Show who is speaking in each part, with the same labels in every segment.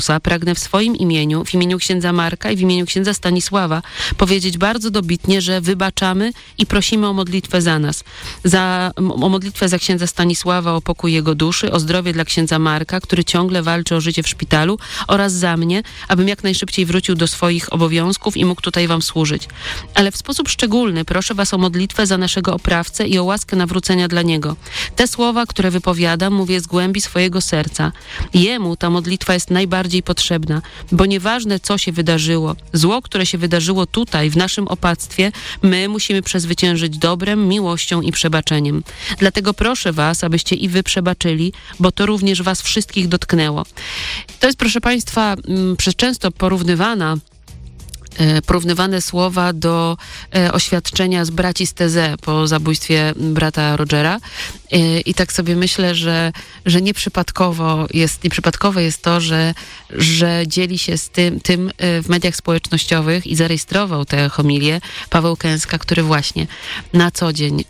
Speaker 1: pragnę w swoim imieniu, w imieniu księdza Marka i w imieniu księdza Stanisława powiedzieć bardzo dobitnie, że wybaczamy i prosimy o modlitwę za nas. O modlitwę za księdza Stanisława, o pokój jego duszy, o zdrowie dla księdza Marka, który ciągle walczy o życie w szpitalu, oraz za mnie, abym jak najszybciej wrócił do swoich obowiązków i mógł tutaj wam służyć. Ale w sposób szczególny proszę was o modlitwę za naszego oprawcę i o łaskę nawrócenia dla niego. Te słowa, które wypowiadam, mówię z głębi swojego serca. Jemu ta modlitwa jest najbardziej potrzebna, bo nieważne, co się wydarzyło, zło, które się wydarzyło tutaj, w naszym opactwie, my musimy przezwyciężyć dobrem, miłością i przebaczeniem. Dlatego proszę was, abyście i wy przebaczyli, bo to również was wszystkich dotknęło. To jest, proszę państwa, często porównywane słowa do oświadczenia z braci z Teze po zabójstwie brata Rogera. I tak sobie myślę, że nieprzypadkowe jest to, że dzieli się z tym w mediach społecznościowych i zarejestrował tę homilię Paweł Kęska, który właśnie na co dzień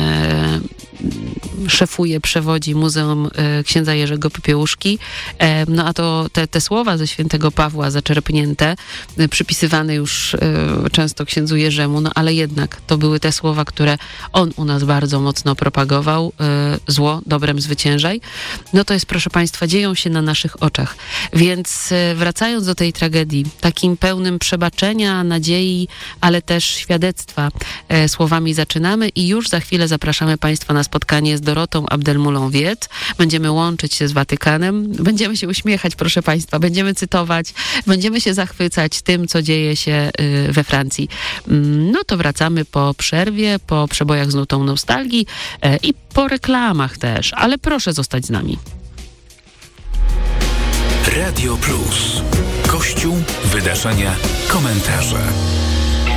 Speaker 1: szefuje, przewodzi Muzeum Księdza Jerzego Popiełuszki. No a to te słowa ze świętego Pawła zaczerpnięte, przypisywane już często księdzu Jerzemu, no ale jednak to były te słowa, które on u nas bardzo mocno propagował. Zło dobrem zwyciężaj. No to jest, proszę państwa, dzieją się na naszych oczach. Więc wracając do tej tragedii, takim pełnym przebaczenia, nadziei, ale też świadectwa słowami zaczynamy i już za chwilę zapraszamy państwa na spotkanie z Dorotą Abdelmoulą-Wiet. Będziemy łączyć się z Watykanem, będziemy się uśmiechać, proszę państwa, będziemy cytować, będziemy się zachwycać tym, co dzieje się we Francji. No to wracamy po przerwie, po przebojach z nutą nostalgii i po reklamach też, ale proszę zostać z nami.
Speaker 2: Radio Plus. Kościół, wydarzenia, komentarze.